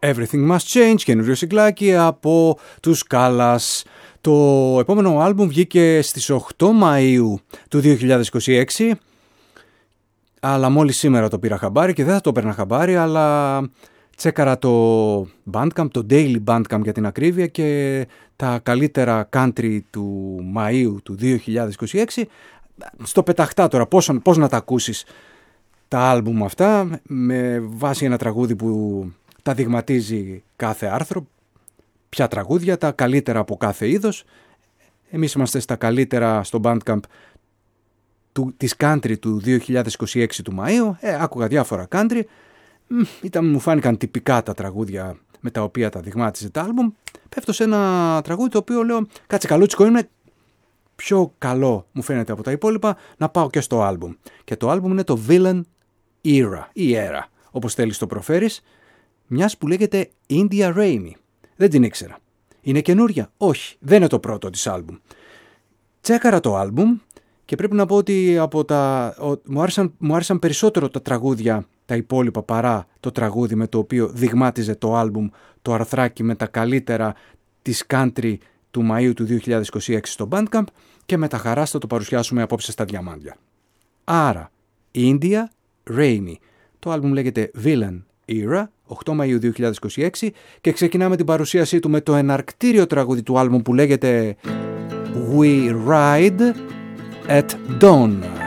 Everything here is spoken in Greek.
Everything Must Change, καινούριο συγκλάκι από τους Κάλλας. Το επόμενο άλμπουμ βγήκε στις 8 Μαΐου του 2026, αλλά μόλις σήμερα το πήρα χαμπάρι και δεν θα το έπαιρνα χαμπάρι, αλλά τσέκαρα το Bandcamp, το Daily Bandcamp για την ακρίβεια, και τα καλύτερα country του Μαΐου του 2026. Στο πεταχτά τώρα, πώς να τα ακούσεις τα άλμπουμ αυτά, με βάση ένα τραγούδι που τα δειγματίζει κάθε άρθρο, ποια τραγούδια, τα καλύτερα από κάθε είδος. Εμείς είμαστε στα καλύτερα στο Bandcamp της country του 2026 του Μαΐου. Άκουγα διάφορα country, μου φάνηκαν τυπικά τα τραγούδια με τα οποία τα δειγμάτιζε το άλμπουμ. Πέφτω σε ένα τραγούδι το οποίο λέω, κάτσε, καλούτσικο είναι, πιο καλό μου φαίνεται από τα υπόλοιπα, να πάω και στο άλμπουμ. Και το άλμπουμ είναι το Villain Era, η Era, όπως θέλεις το προφέρεις, μιας που λέγεται India Raimi. Δεν την ήξερα. Είναι καινούρια? Όχι, δεν είναι το πρώτο της άλμπουμ. Τσέκαρα το άλμπουμ και πρέπει να πω ότι μου άρεσαν περισσότερο τα τραγούδια τα υπόλοιπα παρά το τραγούδι με το οποίο δειγμάτιζε το άλμπουμ, το αρθράκι με τα καλύτερα της country του Μαΐου του 2026 στο Bandcamp, και με τα χαράς θα το παρουσιάσουμε απόψε στα διαμάντια. Άρα, India Raimi. Το άλμπουμ λέγεται Villain Era, 8 Μαΐου 2026, και ξεκινάμε την παρουσίασή του με το εναρκτήριο τραγούδι του άλμπουμ που λέγεται We Ride at Dawn.